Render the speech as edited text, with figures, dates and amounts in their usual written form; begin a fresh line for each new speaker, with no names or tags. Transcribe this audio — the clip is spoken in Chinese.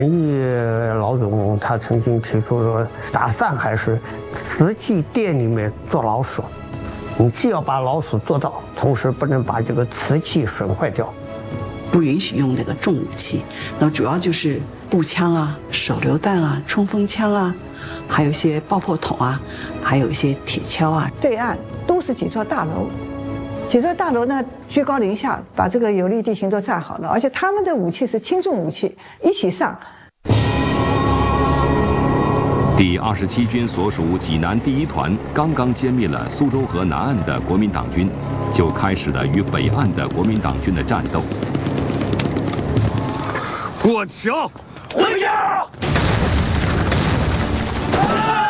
老总他曾经提出说，打上海是瓷器店里面做老鼠，你既要把老鼠做到，同时不能把这个瓷器损坏掉。
不允许用这个重武器，那主要就是步枪啊、手榴弹啊、冲锋枪啊，还有一些爆破筒啊，还有一些铁锹啊。
对岸都是几座大楼，几座大楼呢居高临下，把这个有利地形都站好了，而且他们的武器是轻重武器一起上。
第27军所属济南第1团刚刚歼灭了苏州河南岸的国民党军，就开始了与北岸的国民党军的战斗。
过桥，回家！